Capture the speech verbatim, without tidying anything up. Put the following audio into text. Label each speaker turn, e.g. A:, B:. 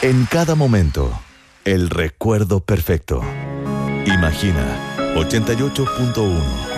A: En cada momento, el recuerdo perfecto. Imagina ochenta y ocho punto uno.